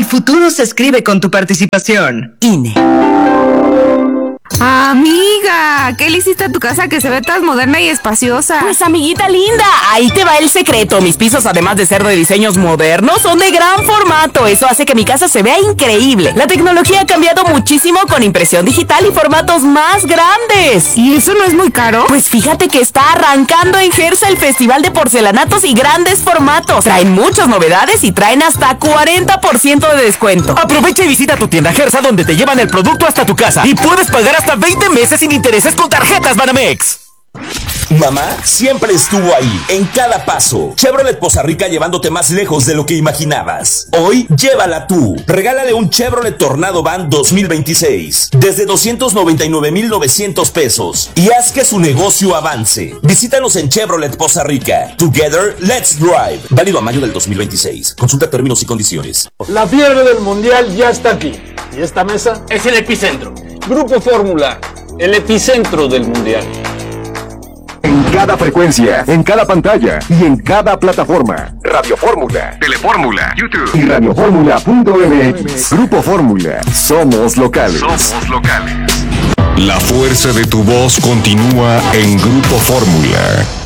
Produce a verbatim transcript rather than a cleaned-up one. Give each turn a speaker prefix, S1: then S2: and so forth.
S1: futuro se escribe con tu participación. I N E.
S2: Amiga, ¿qué le hiciste a tu casa que se ve tan moderna y espaciosa?
S3: Pues amiguita linda, ahí te va el secreto. Mis pisos, además de ser de diseños modernos, son de gran formato. Eso hace que mi casa se vea increíble. La tecnología ha cambiado muchísimo con impresión digital y formatos más grandes.
S2: ¿Y eso no es muy caro?
S3: Pues fíjate que está arrancando en Gersa el Festival de Porcelanatos y Grandes Formatos. Traen muchas novedades y traen hasta cuarenta por ciento de descuento.
S4: Aprovecha y visita tu tienda Gersa, donde te llevan el producto hasta tu casa y puedes pagar hasta veinte meses sin intereses con tarjetas Banamex.
S5: Mamá siempre estuvo ahí, en cada paso. Chevrolet Poza Rica, llevándote más lejos de lo que imaginabas. Hoy, llévala tú. Regálale un Chevrolet Tornado Van dos mil veintiséis desde doscientos noventa y nueve mil novecientos pesos y haz que su negocio avance. Visítanos en Chevrolet Poza Rica. Together, let's drive. Válido a mayo del dos mil veintiséis. Consulta términos y condiciones.
S6: La fiebre del mundial ya está aquí. ¿Y esta mesa?
S7: Es el epicentro.
S6: Grupo Fórmula, el epicentro del mundial.
S8: En cada frecuencia, en cada pantalla y en cada plataforma. Radio Fórmula, Telefórmula, YouTube y radioformula punto m x. Grupo Fórmula, somos locales.
S9: Somos locales. La fuerza de tu voz continúa en Grupo Fórmula.